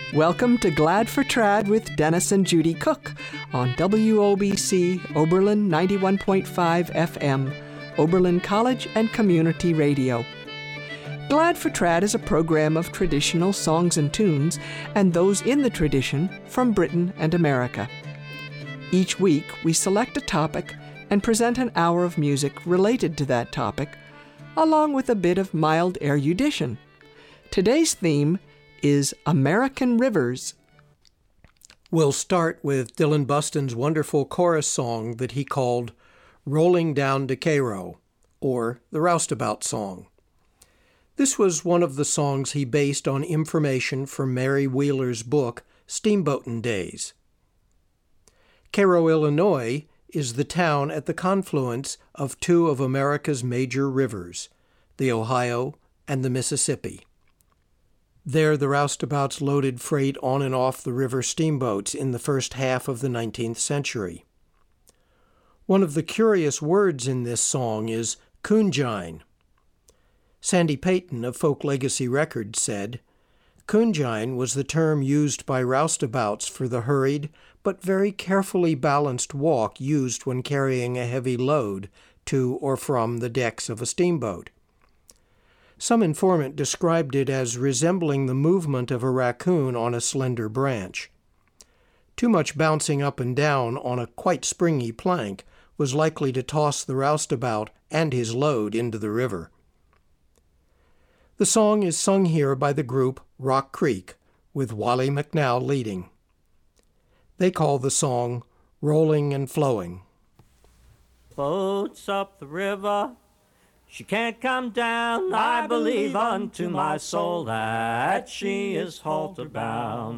Welcome to Glad for Trad with Dennis and Judy Cook on WOBC Oberlin 91.5 FM, Oberlin College and Community Radio. Glad for Trad is a program of traditional songs and tunes and those in the tradition from Britain and America. Each week, we select a topic and present an hour of music related to that topic, along with a bit of mild erudition. Today's theme is American Rivers. We'll start with Dylan Buston's wonderful chorus song that he called Rolling Down to Cairo, or the Roustabout Song. This was one of the songs he based on information from Mary Wheeler's book, Steamboatin' Days. Cairo, Illinois, is the town at the confluence of two of America's major rivers, the Ohio and the Mississippi. There, the roustabouts loaded freight on and off the river steamboats in the first half of the 19th century. One of the curious words in this song is coonjine. Sandy Payton of Folk Legacy Records said, "Coonjine was the term used by roustabouts for the hurried but very carefully balanced walk used when carrying a heavy load to or from the decks of a steamboat. Some informant described it as resembling the movement of a raccoon on a slender branch. Too much bouncing up and down on a quite springy plank was likely to toss the roustabout and his load into the river." The song is sung here by the group Rock Creek, with Wally McNow leading. They call the song Rolling and Flowing. Boats up the river, she can't come down. I believe unto my soul that she is halter bound.